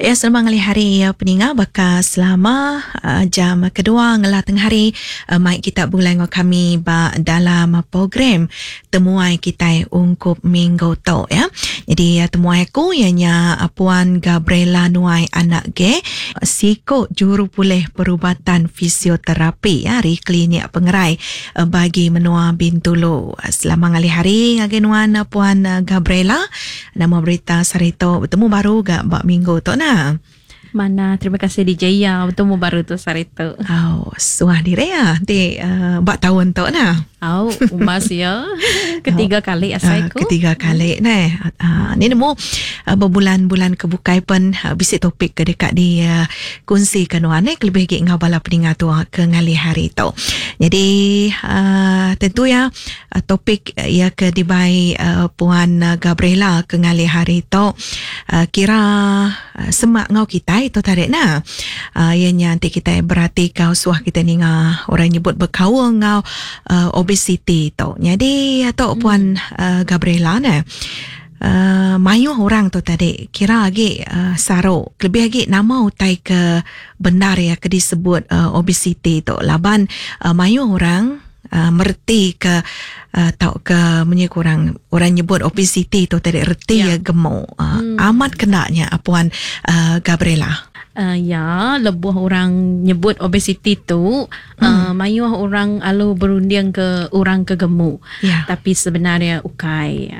Ya, selamat ngali hari peninga baka selama jam kedua ngelah tengah hari mai kita bulai ngo kami ba dalam program temuai kita ungkup minggu tu ya. Jadi temuai aku ianya Puan Gabriela Nuai anak ge siko juru pulih perubatan fisioterapi ya di klinik pengerai bagi menua Bintulu. Selamat ngali hari ngagenuan Puan Gabriela. Nama berita sarito bertemu baru gak bak minggu tu na. Mana, terima kasih DJ ya bertemu baru tu sarito. Oh, suah diri ya. Nanti bak tahun tu na. Oh, umas ya. Ketiga kali asaiku. Ketiga kali nah. Ni nemu berbulan-bulan kebukai pun bisik topik ke dekat di kunci kanuan lebih gik ngabala peningat tu ke ngali hari tu. Jadi tentu ya topik ya ke dibai Puan Gabriela ke ngali hari tu kira semak ngau kita itu tarik na. Ianya nanti kita berarti kau suah kita ni orang nyebut berkawa ngau obesity tu. Jadi atau Puan Gabriela na mayu orang tu tadi kira lagi saro lebih lagi nama utai ke benar ya ke disebut obesity tu laban mayu orang merti ke tau ke menyek orang nyebut obesity tu tadi reti ya gemuk amat kenanya Puan Gabriela. Ya, lebuh orang nyebut obesity tu mayuh orang alu berunding ke orang ke gemuk. Tapi sebenarnya ukai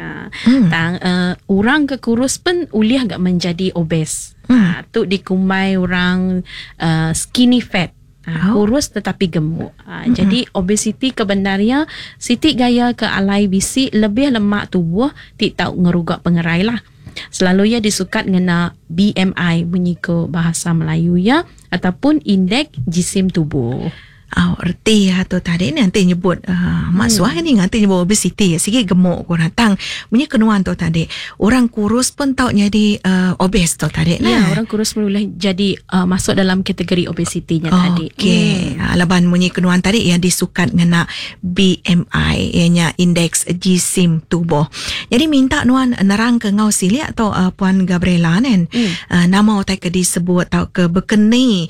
orang ke kurus pun uliah gak menjadi obes. Tu dikumai orang skinny fat. Kurus tetapi gemuk. Jadi obesity kebenarnya siti gaya ke alai bisi lebih lemak tubuh ti tahu ngerugak pengerai lah. Selalu ya disukat ngena BMI menyiko bahasa Melayu ya ataupun indeks jisim tubuh. Erti ya tu tadi nanti nyebut mak suah ni nanti nyebut obesity sikit gemuk kurang tang punya kenuan tu tadi orang kurus pun tahu jadi obes tu tadi ya orang kurus boleh jadi masuk dalam kategori obesity-nya tadi. Okey. Laban punya kenuan tadi yang disukat ngena BMI ianya indeks jisim tubuh. Jadi minta nuan nerang ke ngau sili atau Puan Gabriela nen nama otai ke disebut atau ke berkeni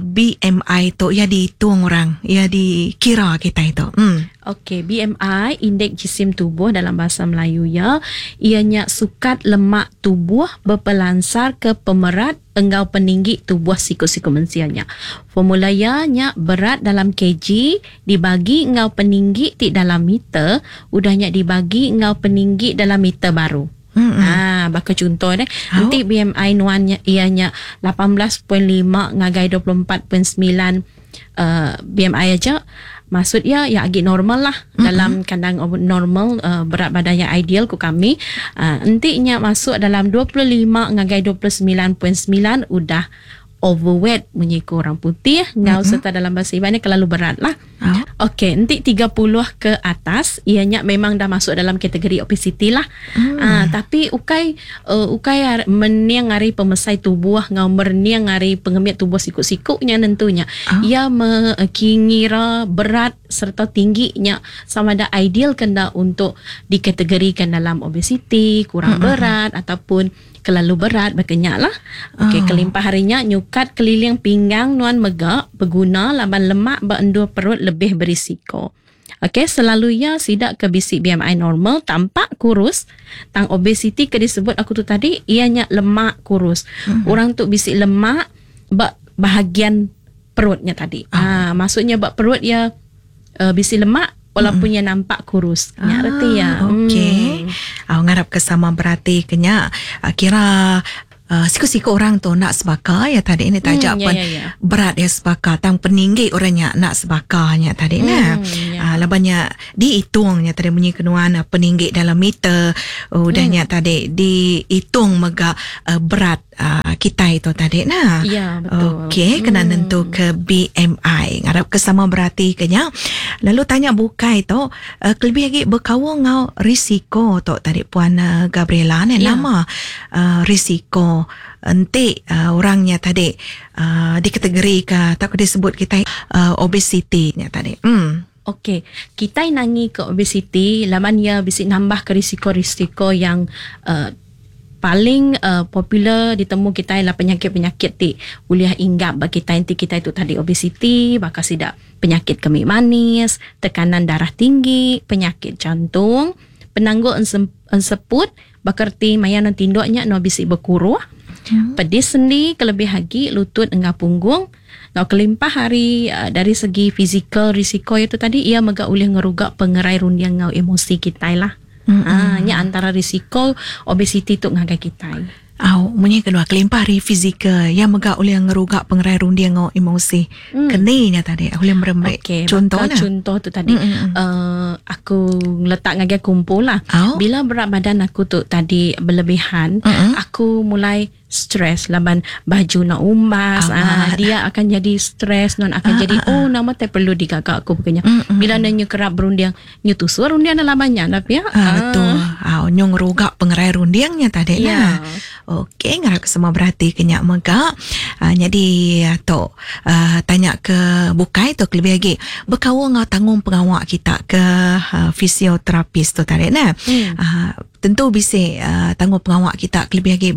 BMI tu ya dihitung orang ya dikira kita itu. Okey, BMI indeks jisim tubuh dalam bahasa Melayu ya, ianya sukat lemak tubuh berpelansar ke pemerat engau peninggi tubuh siku-siku manusianya. Formulanya berat dalam kg dibagi engau peninggi ti dalam meter, udahnya dibagi engau peninggi dalam meter baru. Baka contoh nanti BMI nuannya ianya 18.5 ngagai 24.9 BMI aja maksudnya ya agak normal lah dalam kandang normal berat badan yang ideal ku kami nantinya masuk dalam 25 ngagai 29.9 udah overweight menyiku orang putih ngau serta dalam bahasa Iban terlalu berat lah. Okey, nanti 30 ke atas ianya memang dah masuk dalam kategori obesity lah. Tapi ukai meniang ngari pemesai tubuh ngau merniang ngari pengemit tubuh sikuk-sikuknya tentunya. Ia mengira berat serta tingginya sama ada ideal kena untuk dikategorikan dalam obesity, kurang berat ataupun kelalu berat berkenyak lah. Okey, kelimpah harinya nyukat keliling pinggang nuan megak berguna laban lemak berendur perut lebih berisiko. Okey, selalunya sidak ke bisik BMI normal tampak kurus. Tang obesity ke disebut aku tu tadi ianya lemak kurus. Orang tu bisik lemak bahagian perutnya tadi. Maksudnya perut ya bisik lemak walaupun yang nampak kurus. Ngerti ya? Okey. Ngarap kesama berarti kenya kira siku-siku orang tu nak sebaka ya tadi ini tajak pun berat ya sebaka tang peninggi orangnya nak sebakanya tadi labannya dihitungnya tadi bunyi kenuan peninggi dalam meter udahnya tadi dihitung mega berat kita itu tadi ya betul. Okey, kena nentu ke BMI ngarap kesama berarti kenya lalu tanya bukai tu lebih lagi berkawa ngau risiko tu tadi Puan Gabriela nama risiko nanti orangnya tadi dikategorikan atau disebut kita obesity nya tadi. Okey, kita nangi ke obesity laman ia bisa nambah ke risiko-risiko yang paling popular ditemu kita ialah penyakit-penyakit ti uliah inggap bagi kita itu tadi obesiti, bakal sidak penyakit kemih manis, tekanan darah tinggi, penyakit jantung, penangguh enseput, bakerti mayan tindoknya no bisi berkuruh, pedis sendi, kelebih hagi, lutut engah punggung. Ngau kelimpah hari dari segi fizikal risiko itu tadi ia mega ulih ngerugak pengerai rundiang ngau emosi kita lah. Nya antara risiko obesiti tu ngagai kita. Munyi kedua kelimpah hari fizikal yang mega oleh ngerugak pengerai rundi ngau emosi. Kenenya tadi oleh merembek. Okay, contoh tu tadi aku letak ngagai kumpul lah. Bila berat badan aku tu tadi berlebihan, aku mulai stres laban baju nak umbas, dia akan jadi stres, non akan jadi nama teh perlu digagak aku bukannya. Bila nanya kerap berundiang nyutusu rundiang dalam banyak tapi betul. Nyong rugak pengerai rundiangnya tadi lah. Okey, ngarap semua berarti kenyak mega. Jadi tok tanya ke bukai tu lebih lagi berkawa ngau tanggung pengawak kita ke fisioterapis tu tadi nah. Tentu bisa tanggung pengawak kita lebih lagi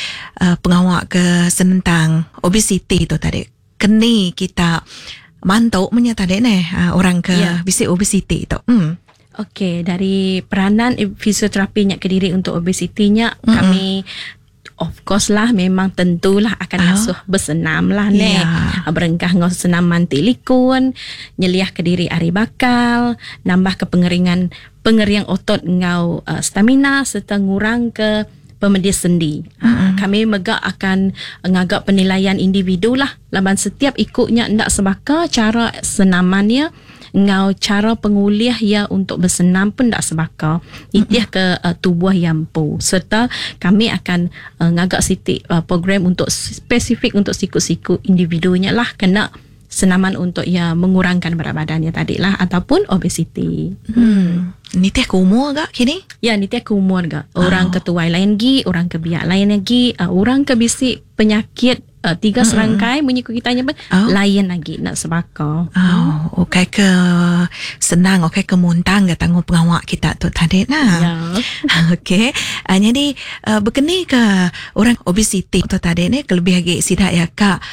pengawak ke senentang obesiti tu tadi. Keni kita mantau menyata tadi orang ke bisa obesiti tu. Okey, dari peranan fisioterapinya Kediri untuk obesitinya kami of course lah memang tentulah akan asuh bersenam lah berengkah ngau senam mantilikun, nyeliah Kediri ari bakal, nambah ke pengeringan otot ngau stamina serta ngurang ke pemedis sendi. Kami megak akan ngagak penilaian individu lah. Laban setiap ikutnya ndak sebaka cara senamannya ngau cara penguliah ya untuk bersenam pun tak sebaka. Itiah ke tubuh yang pu. Serta kami akan ngagak sitik program untuk spesifik untuk siku-siku individunya lah kena senaman untuk ya mengurangkan berat badannya tadi lah ataupun obesiti. Ni teh ke umur agak kini? Ya, ni teh ke umur agak. Orang ketuai lain lagi, orang ke biak lain lagi, orang ke bisik penyakit 3 serangkai bunyi kitanya lain lagi nak sebaka. Okay ke senang, okay ke muntang ke tanggung pengawak kita tu tadi nah. Okay. Jadi berkeni ke orang obesiti tu tadi ni kelebih lagi sidak ya kak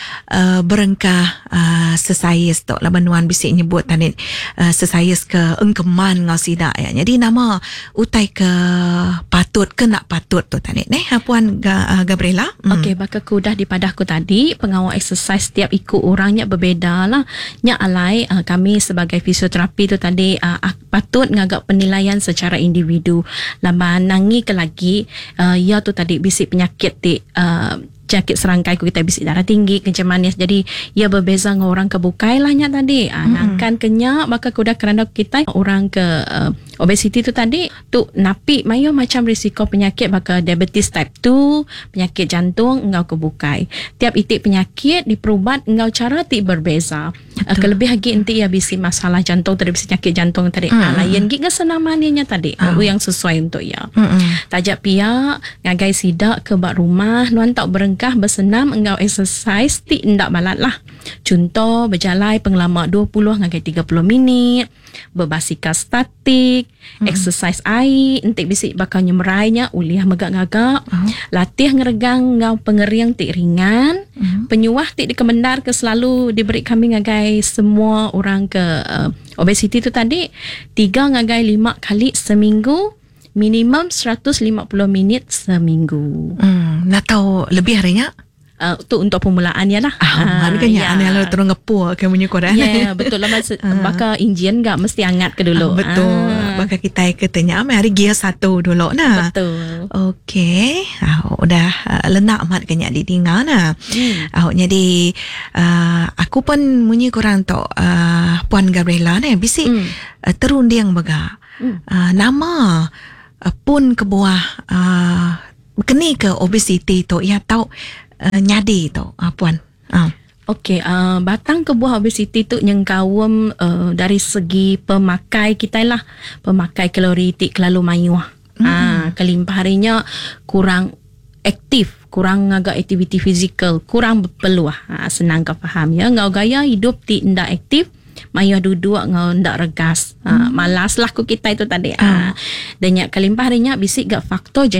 berengkah sesayas tu labanuan bisik nyebut tadi sesayas ke engkeman ngau sidak ya. Jadi nama utai ke patut ke nak patut tu tadi ni Puan Gabriela. Okay, bakal kudah di padahku tadi pengawal exercise setiap ikut orangnya berbeza lah. Nya alai kami sebagai fisioterapi tu tadi patut ngagak penilaian secara individu. Lama nangi ke lagi ya tu tadi bisik penyakit ti penyakit serangkai kita bisik darah tinggi, kencing manis. Jadi ia berbeza dengan orang kebukai lahnya tadi. Nangkan kenyak maka kuda kerana kita orang ke obesiti tu tadi tu napi mayo macam risiko penyakit bakal diabetes type 2, penyakit jantung engau kebukai. Tiap itik penyakit diperubat engau cara ti berbeza. Kelebih lagi inti ia bisi masalah jantung tadi bisi penyakit jantung tadi. Lain giga senamannya tadi yang sesuai untuk ia. Tajak pihak ngagai sidak ke bak rumah nuan tak berengkah bersenam engau exercise ti ndak balat lah. Contoh berjalai pengelama 20 ngagai 30 minit, berbasikal statik, exercise air, entik bisik bakal nyemerainya, uliah megak-gagak, latih ngeregang ngau pengeriang tik ringan, penyuah tik dikemendar ke selalu diberi kami ngagai semua orang ke obesiti tu tadi 3 ngagai 5 kali seminggu, minimum 150 minit seminggu. Nak tahu lebih harinya? Tu untuk permulaannya lah. Maknanya ane lalu terus ngepul ke punya Quran. Ya, betul lah. Bakal Indian enggak mesti hangat ke dulu. Betul. Bakal kita katanya hari gear 1 dulu nah. Betul. Okey. Udah lenak amat kenya ditinggal nah. Jadi aku pun bunyi korang tu Puan Gabriela ni bisik terundiang bega. Nama pun kebuah keni ke obesiti tu ya tahu nyadi tu Puan. Okey, batang kebuah obesiti tu yang kawam dari segi pemakai kita lah, pemakai kalori tik kelalu mayuah. Kelimpah harinya kurang aktif, kurang agak aktiviti fizikal, kurang berpeluah. Senang kau faham ya. Ngau gaya hidup tik ndak aktif, mayuah duduk ngau ndak regas. Malas lah ku kita itu tadi. Dan kelimpah harinya bisik gak faktor